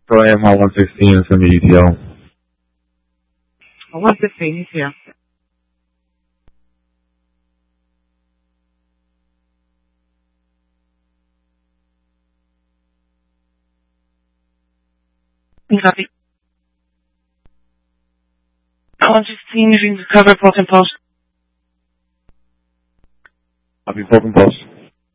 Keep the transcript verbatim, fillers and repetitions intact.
So I am hot one sixteen, it's going to be E T L. one sixteen, E T L. Copy. one sixteen, using the cover, Broken Post. Copy, Broken Post.